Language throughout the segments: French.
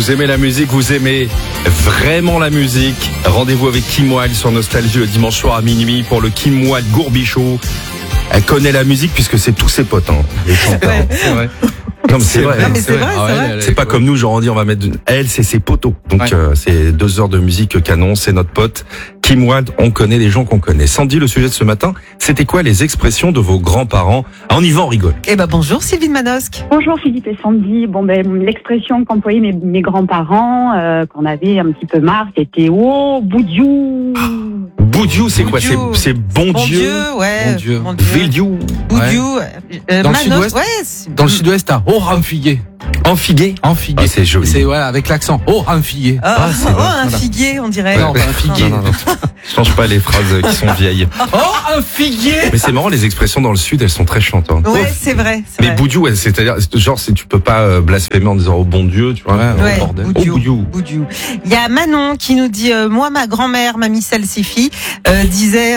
Vous aimez la musique, vous aimez vraiment la musique. Rendez-vous avec Kim Wilde sur Nostalgie le dimanche soir à minuit pour le Kim Wilde Gourbichot. Elle connaît la musique puisque c'est tous ses potes, les chanteurs. Ouais, c'est vrai. Non, mais c'est vrai. Non, mais c'est vrai, Ah ouais, c'est vrai. c'est pas comme nous, genre on dit on va mettre. Elle, c'est ses potos. Donc Ouais. c'est 2 heures de musique canon. C'est notre pote Kim Wilde. On connaît les gens qu'on connaît. Sandy, le sujet de ce matin, c'était quoi les expressions de vos grands-parents? Ah, on y va, on rigole. Eh ben bonjour Sylvie de Manosque. Bonjour Philippe et Sandy. Bon l'expression qu'employaient mes grands-parents, qu'on avait un petit peu marre, c'était oh boudiou. Boudiou, c'est quoi? Boudiou. C'est bon Dieu. Ouais. Bon Dieu. Vildiou. Boudiou. Dans le sud-ouest, ouais. Dans le sud-ouest, t'as oh ramfigué. Enfigué. Enfigué. Ah, c'est joli. C'est voilà, avec l'accent. Oh ramfigué. Ah, c'est oh, vrai. un Voilà. figuier, on dirait. Non, pas un figuier. Non. Change pas les phrases qui sont vieilles. Oh un figuier. Mais c'est marrant, les expressions dans le sud, elles sont très chantantes. Ouais, c'est vrai. Mais boudiou, ouais, c'est-à-dire, genre, si tu peux pas blasphémer en disant oh bon Dieu, tu vois. Ouais, Ouais, bordel. Oh boudiou. Boudiou. Il y a Manon qui nous dit moi ma grand-mère, mamie Salsifi, disait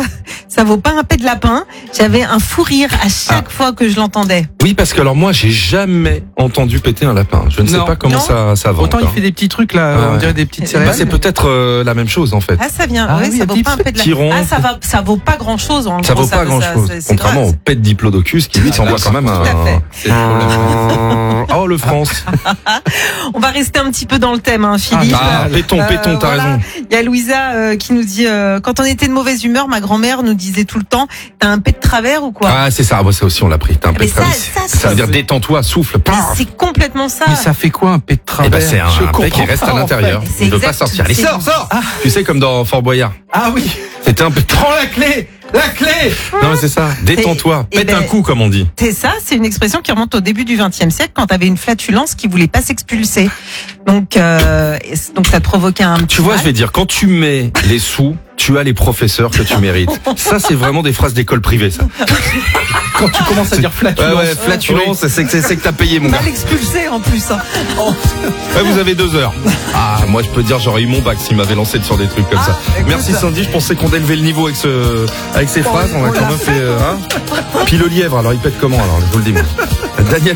ça vaut pas un pet de lapin. J'avais un fou rire à chaque fois que je l'entendais. Oui, parce que alors moi, j'ai jamais entendu péter un lapin. Je ne sais Non. pas comment Non. ça va. Autant il fait des petits trucs là, Ah ouais. on dirait des petites Bah, céréales. Bah, c'est peut-être la même chose en fait. Ah ça vient. Ah ouais, oui, ça un vaut petit pas un pet de petit rond. lapin. Ah ça vaut pas grand-chose en Ça gros, vaut pas grand-chose. c'est Contrairement grave. au pet diplodocus qui lui s'envoie quand même Tout à fait. C'est le problème. Oh le France. On va rester un petit peu dans le thème, hein, Philippe. Ah, péton, t'as voilà. raison. Il y a Louisa qui nous dit quand on était de mauvaise humeur, ma grand-mère nous disait tout le temps t'as un pet de travers ou quoi? Ah, c'est ça. Moi, ça aussi, on l'a pris. T'as un Mais pet de travers. Ça veut dire détends-toi, souffle. Mais c'est complètement ça. Mais ça fait quoi un pet de Et travers? ben c'est Je un pet qui comprends reste pas, à en l'intérieur. fait. Il ne veut C'est pas exact, sortir. Allez, c'est- sors. Tu sais comme dans Fort Boyard. Ah oui. C'était un peu. Prends la clé. La clé. Non mais c'est ça. Détends-toi. Et Pète ben- un coup comme on dit. C'est ça, c'est une expression qui remonte au début du XXe siècle quand t'avais une flatulence qui voulait pas s'expulser. Donc ça te provoquait un petit Tu vois, mal. je vais dire, quand tu mets les sous, tu as les professeurs que tu mérites. Ça, c'est vraiment des phrases d'école privée, ça. Quand tu commences à dire flatulence. Ouais, flatulence, c'est que t'as payé, mon gars. Mal expulsé en plus. Hein. Ouais, vous avez 2 heures. Ah, moi, je peux te dire, j'aurais eu mon bac s'il m'avait lancé sur des trucs comme ça. écoute. Merci Sandy, je pensais qu'on élevait le niveau avec ces phrases. On a quand même fait, Puis le lièvre, alors il pète comment, alors, je vous le dis, moi. Daniel